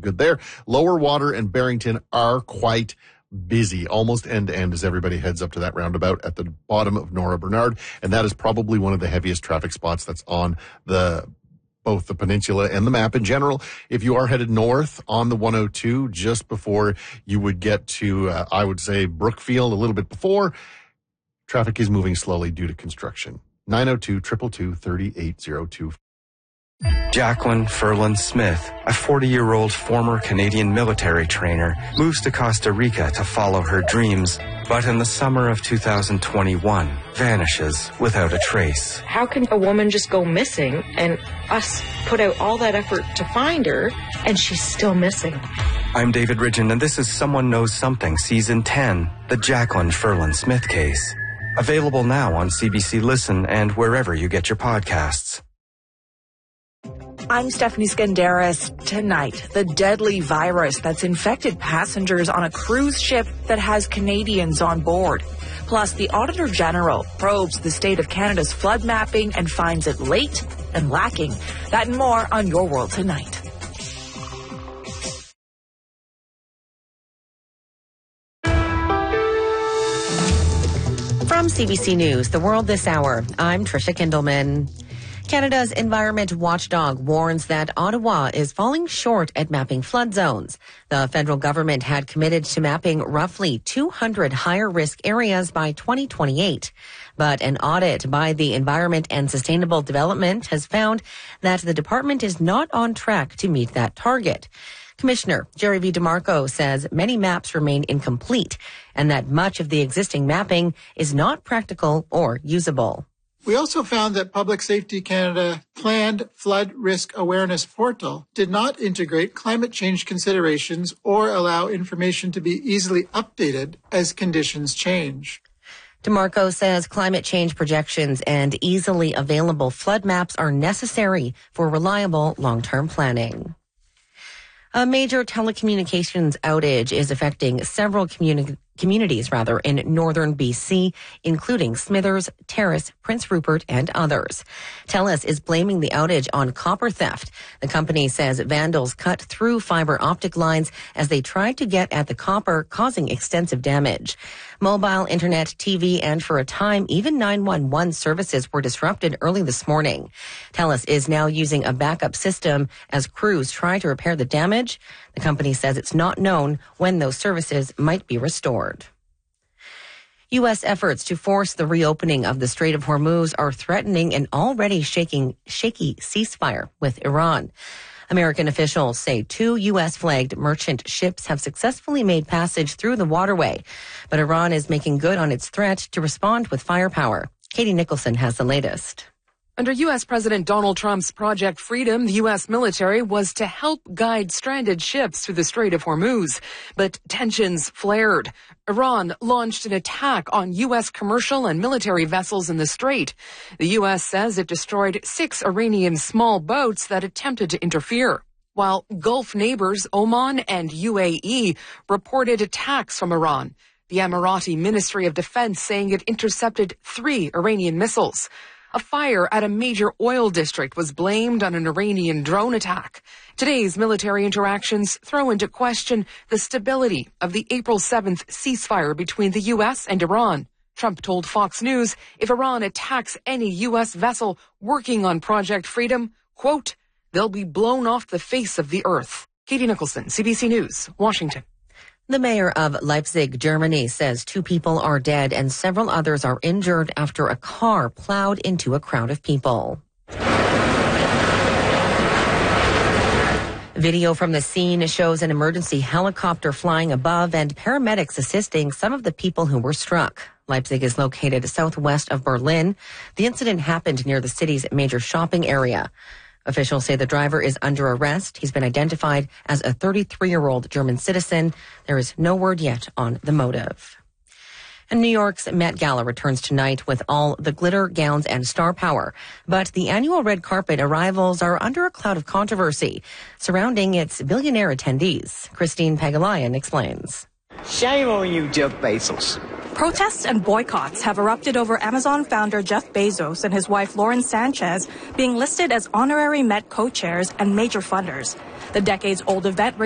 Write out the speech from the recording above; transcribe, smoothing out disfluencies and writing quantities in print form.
good there. Lower Water and Barrington are quite busy, almost end to end, as everybody heads up to that roundabout at the bottom of Nora Bernard. And that is probably one of the heaviest traffic spots that's on both the peninsula and the map in general. If you are headed north on the 102, just before you would get to, I would say, Brookfield, a little bit before, traffic is moving slowly due to construction. 902-222-3802. Jacqueline Ferland Smith, a 40-year-old former Canadian military trainer, moves to Costa Rica to follow her dreams, but in the summer of 2021, vanishes without a trace. How can a woman just go missing and us put out all that effort to find her and she's still missing? I'm David Ridgen, and this is Someone Knows Something, Season 10, the Jacqueline Ferland Smith case. Available now on CBC Listen and wherever you get your podcasts. I'm Stephanie Skandaris. Tonight, the deadly virus that's infected passengers on a cruise ship that has Canadians on board. Plus, the Auditor General probes the state of Canada's flood mapping and finds it late and lacking. That and more on Your World Tonight. From CBC News, The World This Hour, I'm Tricia Kindleman. Canada's environment watchdog warns that Ottawa is falling short at mapping flood zones. The federal government had committed to mapping roughly 200 higher risk areas by 2028. But an audit by the Environment and Sustainable Development has found that the department is not on track to meet that target. Commissioner Jerry V. DeMarco says many maps remain incomplete and that much of the existing mapping is not practical or usable. We also found that Public Safety Canada planned flood risk awareness portal did not integrate climate change considerations or allow information to be easily updated as conditions change. DeMarco says climate change projections and easily available flood maps are necessary for reliable long-term planning. A major telecommunications outage is affecting several communities in northern BC, including Smithers, Terrace, Prince Rupert, and others. TELUS is blaming the outage on copper theft. The company says vandals cut through fiber optic lines as they tried to get at the copper, causing extensive damage. Mobile, internet, TV, and for a time, even 911 services were disrupted early this morning. TELUS is now using a backup system as crews try to repair the damage. The company says it's not known when those services might be restored. U.S. efforts to force the reopening of the Strait of Hormuz are threatening an already shaky ceasefire with Iran. American officials say 2 U.S.-flagged merchant ships have successfully made passage through the waterway, but Iran is making good on its threat to respond with firepower. Katie Nicholson has the latest. Under U.S. President Donald Trump's Project Freedom, the U.S. military was to help guide stranded ships through the Strait of Hormuz. But tensions flared. Iran launched an attack on U.S. commercial and military vessels in the strait. The U.S. says it destroyed 6 Iranian small boats that attempted to interfere, while Gulf neighbors Oman and UAE reported attacks from Iran. The Emirati Ministry of Defense saying it intercepted 3 Iranian missiles. A fire at a major oil district was blamed on an Iranian drone attack. Today's military interactions throw into question the stability of the April 7th ceasefire between the U.S. and Iran. Trump told Fox News if Iran attacks any U.S. vessel working on Project Freedom, quote, they'll be blown off the face of the earth. Katie Nicholson, CBC News, Washington. The mayor of Leipzig, Germany, says 2 people are dead and several others are injured after a car plowed into a crowd of people. Video from the scene shows an emergency helicopter flying above and paramedics assisting some of the people who were struck. Leipzig is located southwest of Berlin. The incident happened near the city's major shopping area. Officials say the driver is under arrest. He's been identified as a 33-year-old German citizen. There is no word yet on the motive. And New York's Met Gala returns tonight with all the glitter, gowns, and star power. But the annual red carpet arrivals are under a cloud of controversy surrounding its billionaire attendees. Christine Pagalayan explains. Shame on you, Jeff Bezos. Protests and boycotts have erupted over Amazon founder Jeff Bezos and his wife Lauren Sanchez being listed as honorary Met co-chairs and major funders. The decades-old event